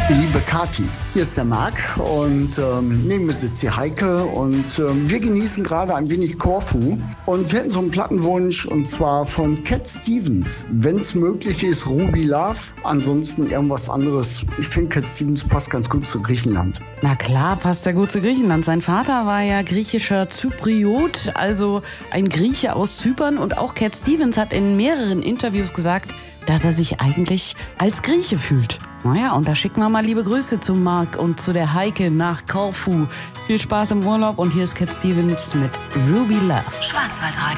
Liebe Kathi, hier ist der Marc und neben mir sitzt die Heike und wir genießen gerade ein wenig Korfu und wir hätten so einen Plattenwunsch und zwar von Cat Stevens. Wenn es möglich ist, Ruby Love, ansonsten irgendwas anderes. Ich finde, Cat Stevens passt ganz gut zu Griechenland. Na klar, passt er gut zu Griechenland. Sein Vater war ja griechischer Zypriot, also ein Grieche aus Zypern, und auch Cat Stevens hat in mehreren Interviews gesagt, dass er sich eigentlich als Grieche fühlt. Naja, und da schicken wir mal liebe Grüße zu Marc und zu der Heike nach Korfu. Viel Spaß im Urlaub und hier ist Cat Stevens mit Ruby Love. Schwarzwaldradio.